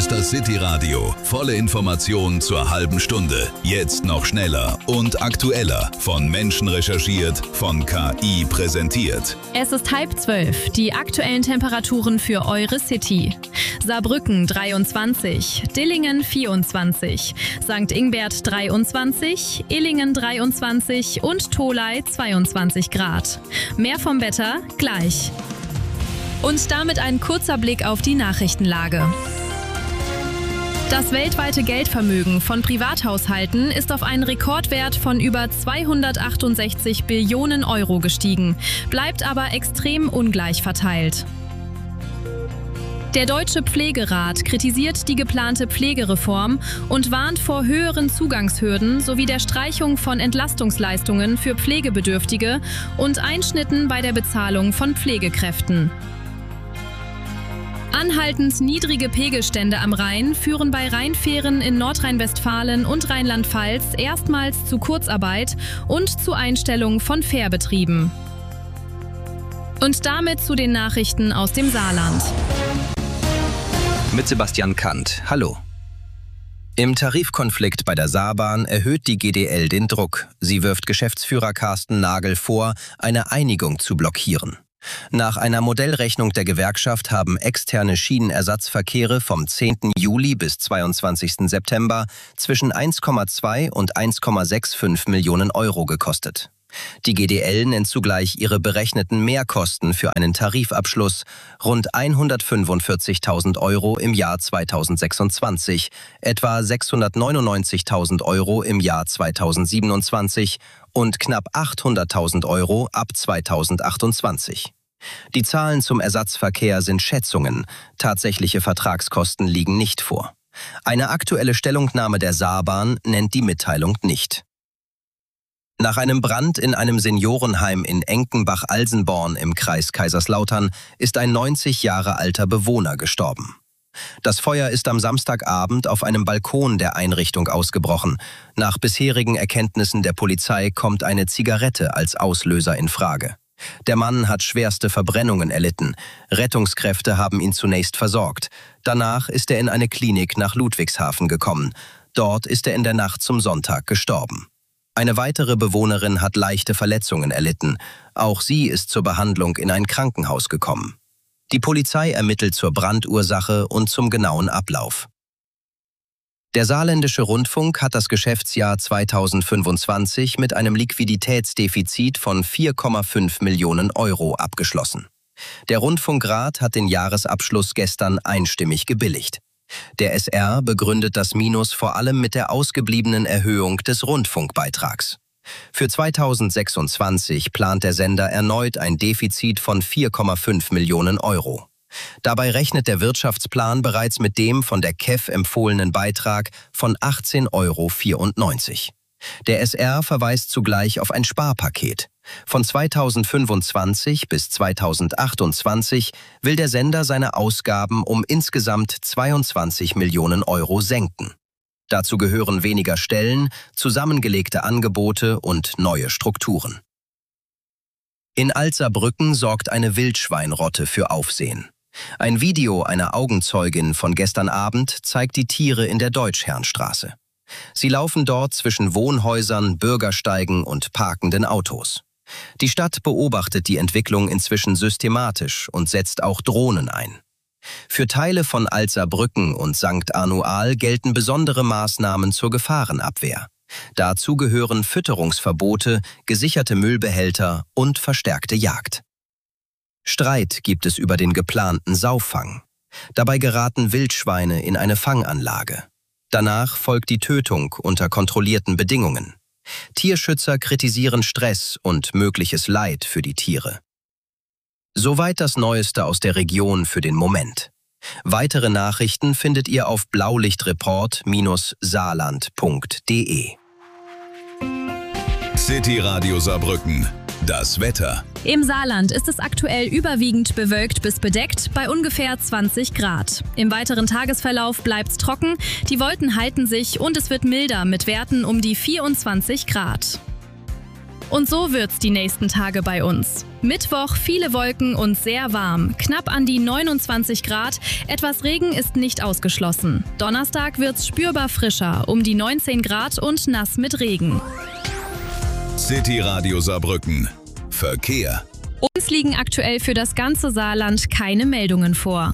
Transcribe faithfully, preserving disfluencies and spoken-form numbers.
ist das City-Radio. Volle Informationen zur halben Stunde. Jetzt noch schneller und aktueller. Von Menschen recherchiert, von K I präsentiert. Es ist halb zwölf. Die aktuellen Temperaturen für eure City. Saarbrücken dreiundzwanzig, Dillingen vierundzwanzig, Sankt Ingbert dreiundzwanzig, Illingen dreiundzwanzig und Tholey zweiundzwanzig Grad. Mehr vom Wetter gleich. Und damit ein kurzer Blick auf die Nachrichtenlage. Das weltweite Geldvermögen von Privathaushalten ist auf einen Rekordwert von über zweihundertachtundsechzig Billionen Euro gestiegen, bleibt aber extrem ungleich verteilt. Der Deutsche Pflegerat kritisiert die geplante Pflegereform und warnt vor höheren Zugangshürden sowie der Streichung von Entlastungsleistungen für Pflegebedürftige und Einschnitten bei der Bezahlung von Pflegekräften. Anhaltend niedrige Pegelstände am Rhein führen bei Rheinfähren in Nordrhein-Westfalen und Rheinland-Pfalz erstmals zu Kurzarbeit und zu Einstellung von Fährbetrieben. Und damit zu den Nachrichten aus dem Saarland. Mit Sebastian Kant. Hallo. Im Tarifkonflikt bei der Saarbahn erhöht die G D L den Druck. Sie wirft Geschäftsführer Carsten Nagel vor, eine Einigung zu blockieren. Nach einer Modellrechnung der Gewerkschaft haben externe Schienenersatzverkehre vom zehnten Juli bis zweiundzwanzigsten September zwischen eins Komma zwei und eins Komma fünfundsechzig Millionen Euro gekostet. Die G D L nennt zugleich ihre berechneten Mehrkosten für einen Tarifabschluss rund hundertfünfundvierzigtausend Euro im Jahr zweitausendsechsundzwanzig, etwa sechshundertneunundneunzigtausend Euro im Jahr zweitausendsiebenundzwanzig und knapp achthunderttausend Euro ab zweitausendachtundzwanzig. Die Zahlen zum Ersatzverkehr sind Schätzungen, tatsächliche Vertragskosten liegen nicht vor. Eine aktuelle Stellungnahme der Saarbahn nennt die Mitteilung nicht. Nach einem Brand in einem Seniorenheim in Enkenbach-Alsenborn im Kreis Kaiserslautern ist ein neunzig Jahre alter Bewohner gestorben. Das Feuer ist am Samstagabend auf einem Balkon der Einrichtung ausgebrochen. Nach bisherigen Erkenntnissen der Polizei kommt eine Zigarette als Auslöser in Frage. Der Mann hat schwerste Verbrennungen erlitten. Rettungskräfte haben ihn zunächst versorgt. Danach ist er in eine Klinik nach Ludwigshafen gekommen. Dort ist er in der Nacht zum Sonntag gestorben. Eine weitere Bewohnerin hat leichte Verletzungen erlitten. Auch sie ist zur Behandlung in ein Krankenhaus gekommen. Die Polizei ermittelt zur Brandursache und zum genauen Ablauf. Der Saarländische Rundfunk hat das Geschäftsjahr zweitausendfünfundzwanzig mit einem Liquiditätsdefizit von vier Komma fünf Millionen Euro abgeschlossen. Der Rundfunkrat hat den Jahresabschluss gestern einstimmig gebilligt. Der S R begründet das Minus vor allem mit der ausgebliebenen Erhöhung des Rundfunkbeitrags. Für zweitausendsechsundzwanzig plant der Sender erneut ein Defizit von vier Komma fünf Millionen Euro. Dabei rechnet der Wirtschaftsplan bereits mit dem von der K E F empfohlenen Beitrag von achtzehn Euro vierundneunzig. Der S R verweist zugleich auf ein Sparpaket. Von zweitausendfünfundzwanzig bis zweitausendachtundzwanzig will der Sender seine Ausgaben um insgesamt zweiundzwanzig Millionen Euro senken. Dazu gehören weniger Stellen, zusammengelegte Angebote und neue Strukturen. In Alt-Saarbrücken sorgt eine Wildschweinrotte für Aufsehen. Ein Video einer Augenzeugin von gestern Abend zeigt die Tiere in der Deutschherrnstraße. Sie laufen dort zwischen Wohnhäusern, Bürgersteigen und parkenden Autos. Die Stadt beobachtet die Entwicklung inzwischen systematisch und setzt auch Drohnen ein. Für Teile von Alt-Saarbrücken und Sankt Arnoal gelten besondere Maßnahmen zur Gefahrenabwehr. Dazu gehören Fütterungsverbote, gesicherte Müllbehälter und verstärkte Jagd. Streit gibt es über den geplanten Sauffang. Dabei geraten Wildschweine in eine Fanganlage. Danach folgt die Tötung unter kontrollierten Bedingungen. Tierschützer kritisieren Stress und mögliches Leid für die Tiere. Soweit das Neueste aus der Region für den Moment. Weitere Nachrichten findet ihr auf blaulichtreport Bindestrich saarland Punkt de. City Radio Saarbrücken. Das Wetter. Im Saarland ist es aktuell überwiegend bewölkt bis bedeckt bei ungefähr zwanzig Grad. Im weiteren Tagesverlauf bleibt's trocken, die Wolken halten sich und es wird milder mit Werten um die vierundzwanzig Grad. Und so wird's die nächsten Tage bei uns. Mittwoch viele Wolken und sehr warm, knapp an die neunundzwanzig Grad. Etwas Regen ist nicht ausgeschlossen. Donnerstag wird's spürbar frischer, um die neunzehn Grad und nass mit Regen. City Radio Saarbrücken. Verkehr. Uns liegen aktuell für das ganze Saarland keine Meldungen vor.